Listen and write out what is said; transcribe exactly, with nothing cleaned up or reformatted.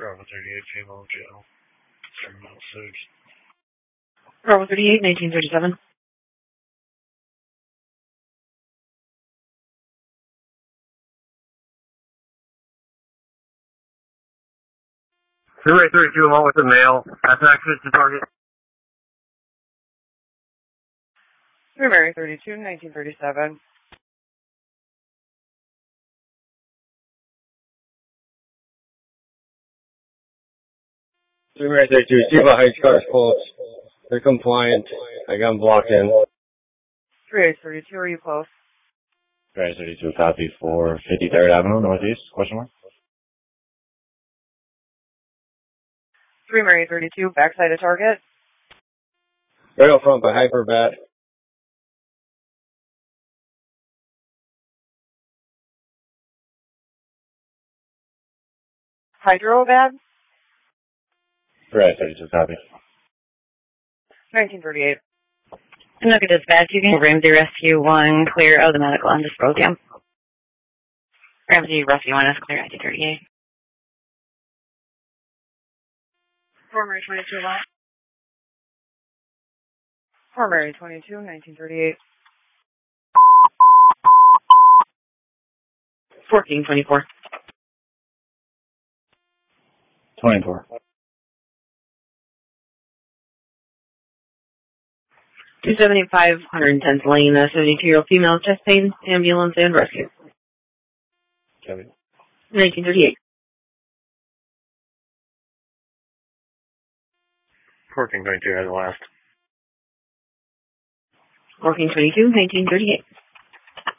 Bravo thirty-eight, female jail. Terminal six. Bravo thirty-eight, nineteen thirty-seven. Freeway thirty-two, along with the male. Has access to target. Freeway thirty-two, nineteen thirty-seven. Freeway thirty-two, Cuba Heights cars close. They're compliant. I got them blocked in. Freeway thirty-two, are you close? Freeway thirty-two, copy for fifty-third Avenue, Northeast, question mark? Freeway thirty-two, backside of target. Right up front by Hyperbat. Hydrobad. Freeway thirty-two, copy. nineteen thirty-eight. Look at dispatch. You can Ramsey Rescue one clear of the medical on dysprosium. Ramsey Rescue one is clear, nineteen thirty-eight. Former twenty-two, one. Former twenty-two, nineteen thirty-eight. fourteen twenty-four. twenty-four. two seventy-five, one tenth lane, a seventy-two-year-old female, chest pain, ambulance, and rescue. Copy. nineteen thirty-eight. fourteen twenty-two has the last. fourteen twenty-two, nineteen thirty-eight.